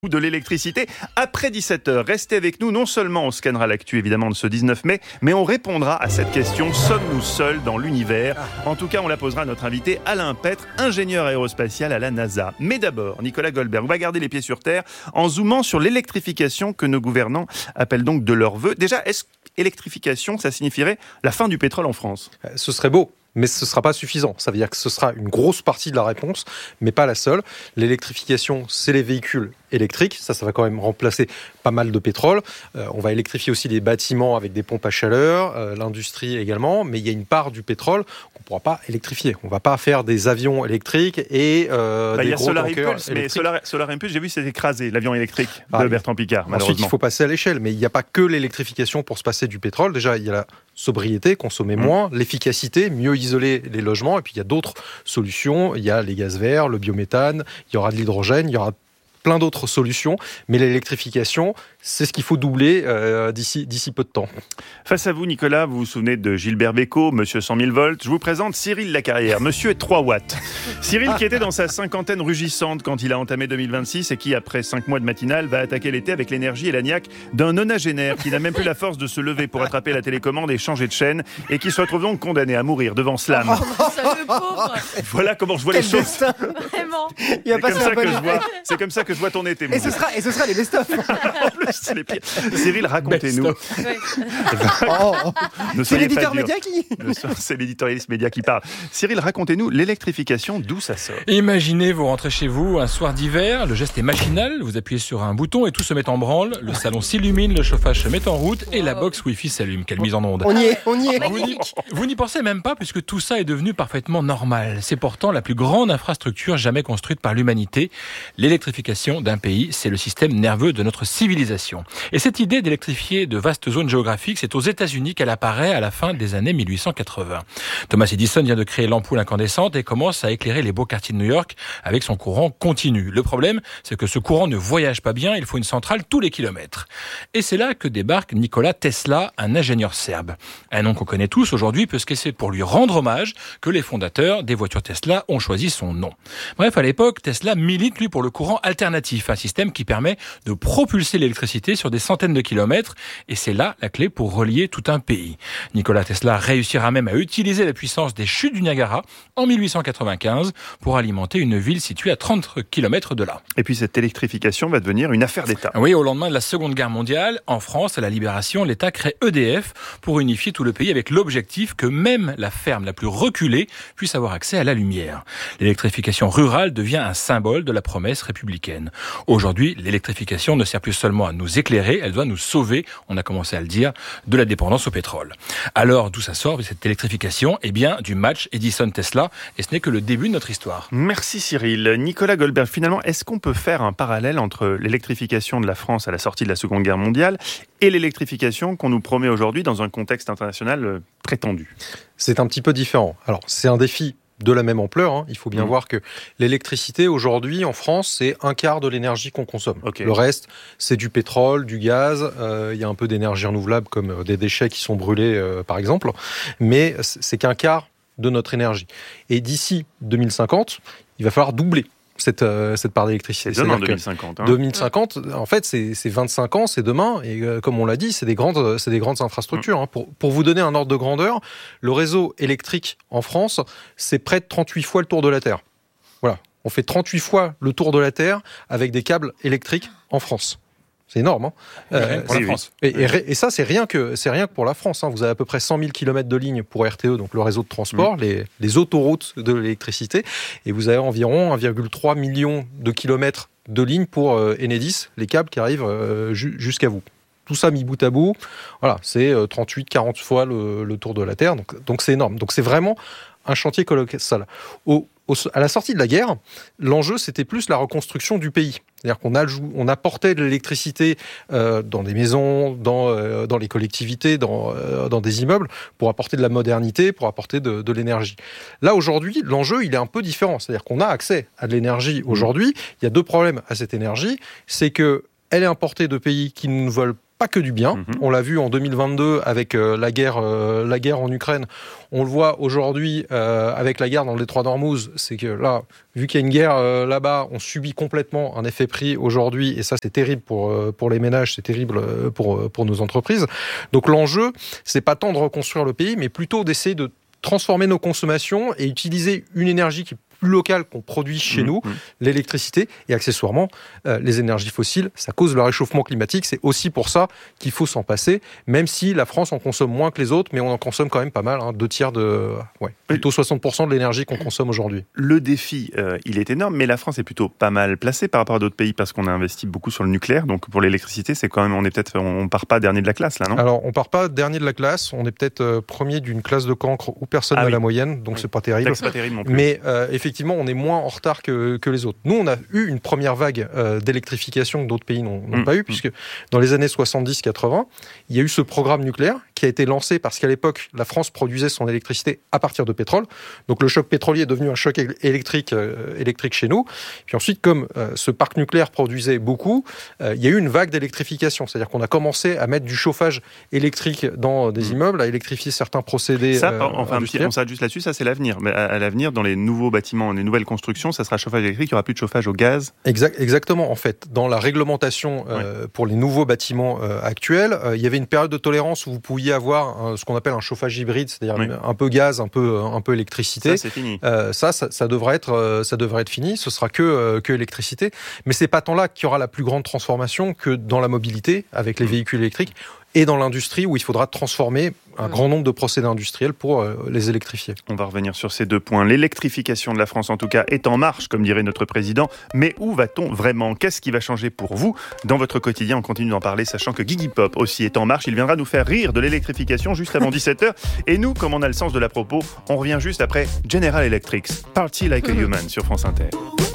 De l'électricité après 17h. Restez avec nous, non seulement on scannera l'actu évidemment de ce 19 mai, mais on répondra à cette question: sommes-nous seuls dans l'univers? En tout cas, on la posera à notre invité Alain Pêtre, ingénieur aérospatial à la NASA. Mais d'abord, Nicolas Goldberg, on va garder les pieds sur terre en zoomant sur l'électrification que nos gouvernants appellent donc de leur vœu. Déjà, est-ce électrification, ça signifierait la fin du pétrole en France? Ce serait beau. Mais ce ne sera pas suffisant. Ça veut dire que ce sera une grosse partie de la réponse, mais pas la seule. L'électrification, c'est les véhicules électriques. Ça va quand même remplacer pas mal de pétrole. On va électrifier aussi les bâtiments avec des pompes à chaleur, l'industrie également. Mais il y a une part du pétrole qu'on ne pourra pas électrifier. On ne va pas faire des avions électriques et des gros tankers électriques. Solar Impulse, j'ai vu, c'est écrasé, l'avion électrique de Bertrand Piccard, malheureusement. Ensuite, il faut passer à l'échelle. Mais il n'y a pas que l'électrification pour se passer du pétrole. Déjà, il y a la sobriété, consommer moins, l'efficacité, mieux isoler les logements, et puis il y a d'autres solutions, il y a les gaz verts, le biométhane, il y aura de l'hydrogène, il y aura plein d'autres solutions, mais l'électrification, c'est ce qu'il faut doubler d'ici peu de temps. Face à vous, Nicolas, vous vous souvenez de Gilbert Bécaud, Monsieur 100 000 volts. Je vous présente Cyril Lacarrière, Monsieur est 3 watts. Cyril qui était dans sa cinquantaine rugissante quand il a entamé 2026 et qui, après 5 mois de matinale, va attaquer l'été avec l'énergie et la niaque d'un nonagénaire qui n'a même plus la force de se lever pour attraper la télécommande et changer de chaîne, et qui se retrouve donc condamné à mourir devant Slam. Le pauvre. Voilà comment je vois les choses. Vraiment. C'est comme ça que je vois ton été. Et ce sera les best-of. En plus, c'est les pires. Cyril, racontez-nous. C'est l'éditeur média qui... C'est l'éditorialiste média qui parle. Cyril, racontez-nous l'électrification, d'où ça sort. Imaginez, vous rentrez chez vous un soir d'hiver, le geste est machinal, vous appuyez sur un bouton et tout se met en branle, le salon s'illumine, le chauffage se met en route et la box Wi-Fi s'allume. Quelle mise en onde. On y est. Vous n'y pensez même pas puisque tout ça est devenu parfaitement normal. C'est pourtant la plus grande infrastructure jamais construite par l'humanité. L'électrification d'un pays, c'est le système nerveux de notre civilisation. Et cette idée d'électrifier de vastes zones géographiques, c'est aux États-Unis qu'elle apparaît à la fin des années 1880. Thomas Edison vient de créer l'ampoule incandescente et commence à éclairer les beaux quartiers de New York avec son courant continu. Le problème, c'est que ce courant ne voyage pas bien, il faut une centrale tous les kilomètres. Et c'est là que débarque Nikola Tesla, un ingénieur serbe. Un nom qu'on connaît tous aujourd'hui, puisque c'est pour lui rendre hommage que les fondateurs des voitures Tesla ont choisi son nom. Bref, à l'époque, Tesla milite, lui, pour le courant alternatif, un système qui permet de propulser l'électricité sur des centaines de kilomètres, et c'est là la clé pour relier tout un pays. Nikola Tesla réussira même à utiliser la puissance des chutes du Niagara en 1895 pour alimenter une ville située à 30 km de là. Et puis cette électrification va devenir une affaire d'État. Oui, au lendemain de la Seconde Guerre mondiale, en France, à la Libération, l'État crée EDF pour unifier tout le pays avec l'objectif que même la ferme la plus reculée puisse avoir accès à la lumière. L'électrification rurale devient un symbole de la promesse républicaine. Aujourd'hui, l'électrification ne sert plus seulement à nous éclairer, elle doit nous sauver, on a commencé à le dire, de la dépendance au pétrole. Alors, d'où ça sort cette électrification? Eh bien, du match Edison-Tesla, et ce n'est que le début de notre histoire. Merci Cyril. Nicolas Goldberg, finalement, est-ce qu'on peut faire un parallèle entre l'électrification de la France à la sortie de la Seconde Guerre mondiale et l'électrification qu'on nous promet aujourd'hui dans un contexte international très tendu? C'est un petit peu différent. Alors, c'est un défi de la même ampleur. Il faut bien voir que l'électricité, aujourd'hui, en France, c'est un quart de l'énergie qu'on consomme. Okay. Le reste, c'est du pétrole, du gaz. Il y a un peu d'énergie renouvelable, comme des déchets qui sont brûlés, par exemple. Mais c'est qu'un quart de notre énergie. Et d'ici 2050, il va falloir doubler cette part d'électricité. C'est demain, 2050. 2050, en fait, c'est 25 ans, c'est demain. Et comme on l'a dit, c'est des grandes infrastructures. Pour vous donner un ordre de grandeur, le réseau électrique en France, c'est près de 38 fois le tour de la Terre. Voilà. On fait 38 fois le tour de la Terre avec des câbles électriques en France. C'est énorme. Pour la France. Et ça, c'est rien que pour la France. Vous avez à peu près 100 000 km de lignes pour RTE, donc le réseau de transport, les autoroutes de l'électricité. Et vous avez environ 1,3 million de kilomètres de lignes pour Enedis, les câbles qui arrivent jusqu'à vous. Tout ça mis bout à bout, voilà, c'est 38-40 fois le tour de la Terre. Donc c'est énorme. Donc c'est vraiment un chantier colossal. À la sortie de la guerre, l'enjeu, c'était plus la reconstruction du pays. C'est-à-dire qu'on apportait de l'électricité dans des maisons, dans les collectivités, dans des immeubles, pour apporter de la modernité, pour apporter de l'énergie. Là, aujourd'hui, l'enjeu, il est un peu différent. C'est-à-dire qu'on a accès à de l'énergie aujourd'hui. Il y a deux problèmes à cette énergie. C'est qu'elle est importée de pays qui ne veulent pas que du bien. On l'a vu en 2022 avec la guerre en Ukraine. On le voit aujourd'hui avec la guerre dans le détroit d'Ormuz. C'est que là, vu qu'il y a une guerre là-bas, on subit complètement un effet prix aujourd'hui. Et ça, c'est terrible pour les ménages, c'est terrible pour nos entreprises. Donc l'enjeu, c'est pas tant de reconstruire le pays, mais plutôt d'essayer de transformer nos consommations et utiliser une énergie qui est plus locale qu'on produit chez nous, l'électricité, et accessoirement, les énergies fossiles, ça cause le réchauffement climatique. C'est aussi pour ça qu'il faut s'en passer, même si la France en consomme moins que les autres, mais on en consomme quand même pas mal, 2/3 plutôt 60% de l'énergie qu'on consomme aujourd'hui. Le défi, il est énorme, mais la France est plutôt pas mal placée par rapport à d'autres pays parce qu'on a investi beaucoup sur le nucléaire. Donc pour l'électricité, c'est quand même, on part pas dernier de la classe là, non ? Alors on part pas dernier de la classe, on est peut-être premier d'une classe de cancre où personne n'a la moyenne, donc c'est pas terrible. C'est pas terrible non plus. Mais effectivement, on est moins en retard que les autres. Nous, on a eu une première vague d'électrification que d'autres pays n'ont pas eu, puisque dans les années 70-80, il y a eu ce programme nucléaire qui a été lancé parce qu'à l'époque, la France produisait son électricité à partir de pétrole. Donc le choc pétrolier est devenu un choc électrique chez nous. Puis ensuite, comme ce parc nucléaire produisait beaucoup, il y a eu une vague d'électrification. C'est-à-dire qu'on a commencé à mettre du chauffage électrique dans des immeubles, à électrifier certains procédés industriels. On s'arrête juste là-dessus, ça c'est l'avenir. Mais à l'avenir, dans les nouveaux bâtiments, les nouvelles constructions, ça sera chauffage électrique, il n'y aura plus de chauffage au gaz. Exactement, en fait. Dans la réglementation pour les nouveaux bâtiments actuels, il y avait une période de tolérance où vous pouviez avoir ce qu'on appelle un chauffage hybride, c'est-à-dire un peu gaz, un peu électricité. Ça, c'est fini. Ça devrait être fini. Ce sera que électricité. Mais c'est pas tant là qu'il y aura la plus grande transformation que dans la mobilité avec les véhicules électriques et dans l'industrie où il faudra transformer un grand nombre de procédés industriels pour les électrifier. On va revenir sur ces deux points. L'électrification de la France, en tout cas, est en marche, comme dirait notre président. Mais où va-t-on vraiment ? Qu'est-ce qui va changer pour vous dans votre quotidien ? On continue d'en parler, sachant que Gigi Pop aussi est en marche. Il viendra nous faire rire de l'électrification juste avant 17h. Et nous, comme on a le sens de la propos, on revient juste après General Electric, Party Like a Human sur France Inter.